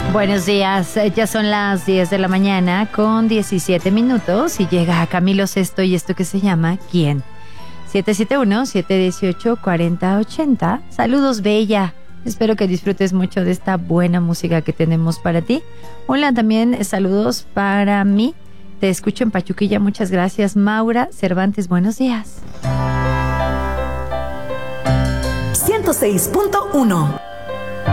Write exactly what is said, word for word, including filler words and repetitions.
Buenos días, ya son las diez de la mañana con diecisiete minutos y llega Camilo Sesto y esto que se llama ¿Quién? siete siete uno, siete uno ocho, cuatro cero ocho cero. Saludos, Bella. Espero que disfrutes mucho de esta buena música que tenemos para ti. Hola, también saludos para mí. Te escucho en Pachuquilla, muchas gracias. Maura Cervantes, buenos días. ciento seis punto uno